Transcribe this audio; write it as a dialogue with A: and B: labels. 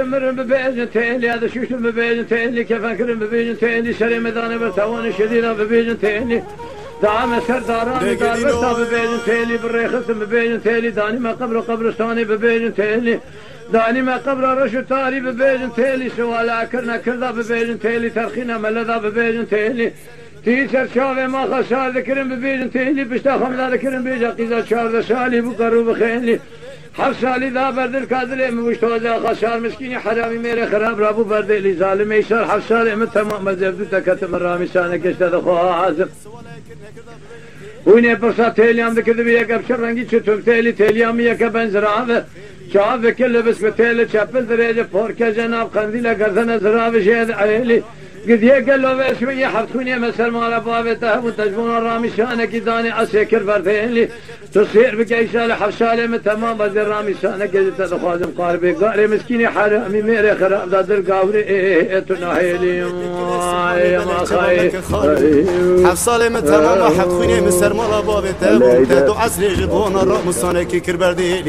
A: مرم ببيجن تيلي هذا شوش ببيجن تيلي كيف أكرم ببيجن تيلي شري مداني برتواني شديدة ببيجن تيلي دعم سرداراني دار برتا ببيجن تيلي بالريخت ببيجن تيلي داني ما قبرستاني ببيجن تيلي داني ما قبر رشو تاري ببيجن تيلي سوالا كرنا كردا ببيجن تيلي ترخينا ملدا ببيجن تيلي تيسر شاوه ما خسار ذكرن ببيجن تيلي بشتا خمدا ذكرن بيجا قيزا شار شالي بقرو بخيلي هر سالی دا بردل کادله مشتوزه خسار مسکینی حرامی میره خراب رابو بردلی ظالم ایشار هر سال من تمام مزبدو تکتم رامی سانه کشته دخواه عازم وینه برسا تیلیام دکرده بی یک ابشر رنگی چطور تیلیامی یک بنزرابه چاوه کل بس به تیل چپل دریجه پورکه جناب قندیل گردن زرابه شید عیلی قد يقلوا باسمي حفتوني مثل ما ربابته وتجمون الرامي شانك داني اسكر بردينلي تصير بكيسال حفصالي من تمام بدر رامي شانك قد تخازم قاربي قاري مسكيني حرامي ميري خراب دادر قاوري تناهيلي يا ما خاي
B: حفصالي من تمام حفتوني مثل ما ربابته وتدو عسلي جبون الرامي شانك كر بردينلي